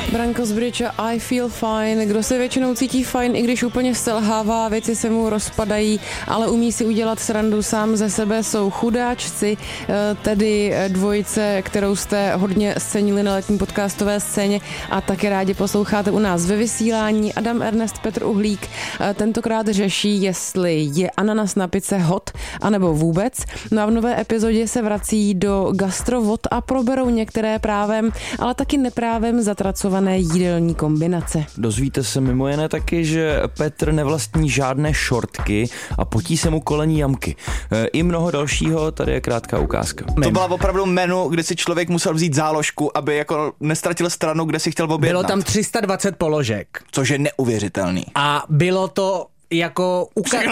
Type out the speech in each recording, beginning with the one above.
Branko Zbryč a I Feel Fine. Kdo se většinou cítí fajn, i když úplně selhává, věci se mu rozpadají, ale umí si udělat srandu sám ze sebe, jsou chudáčci, tedy dvojice, kterou jste hodně scenili na letní podcastové scéně a také rádi posloucháte u nás ve vysílání. Adam Ernest, Petr Uhlík tentokrát řeší, jestli je ananas na pice hot, anebo vůbec. No a v nové epizodě se vrací do gastrovod a proberou některé právem, ale taky neprávem zatracované jídelní kombinace. Dozvíte se mimo jiné taky, že Petr nevlastní žádné šortky a potí se mu kolení jamky. I mnoho dalšího, tady je krátká ukázka. To byla opravdu menu, kde si člověk musel vzít záložku, aby jako nestratil stranu, kde si chtěl objednat. Bylo tam 320 položek. Což je neuvěřitelný. A bylo to jako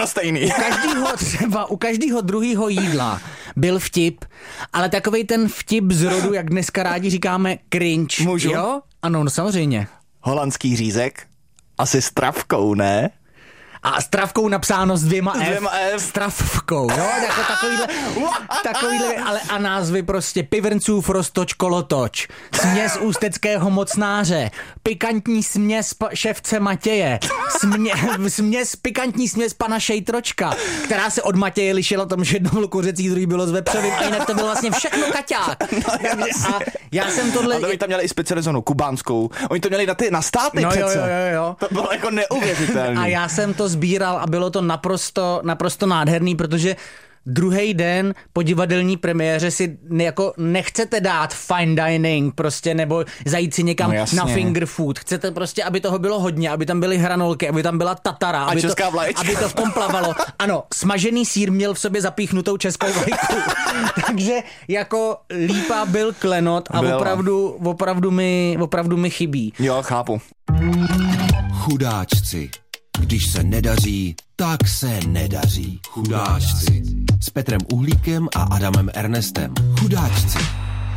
u každého druhého jídla byl vtip, ale takovej ten vtip z rodu, jak dneska rádi říkáme, cringe. Můžu? Jo? Ano, no samozřejmě. Holandský řízek? Asi s travkou, ne? A s travkou napsáno s dvěma F. S travkou, jo? Jako takovýhle, ale a názvy prostě Pivrncův roztoč kolotoč, směs ústeckého mocnáře, pikantní směs ševce Matěje, pikantní směs pana Šejtročka, která se od Matěje lišila tom, že jedno bylo kuřecí, druhý bylo s vepřovým a jinak to bylo vlastně všechno kaťák. A já jsem tohle... Ale oni tam měli i specializovanou kubánskou, oni to měli na státy přece. Jo. To bylo jako neuvěřitelné. A já jsem to sbíral a bylo to naprosto nádherný, protože druhý den po divadelní premiéře si jako nechcete dát fine dining prostě nebo zajít si někam na finger food. Chcete prostě, aby toho bylo hodně, aby tam byly hranolky, aby tam byla tatara, aby to v tom plavalo. Ano, smažený sýr měl v sobě zapíchnutou českou vlajku. Takže jako lípa byl klenot a opravdu mi chybí. Jo, chápu. Chudáčci. Když se nedaří, tak se nedaří. Chudáčci. S Petrem Uhlíkem a Adamem Ernestem. Chudáčci.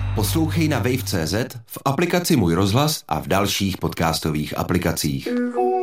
Poslouchej na wave.cz, v aplikaci Můj rozhlas a v dalších podcastových aplikacích.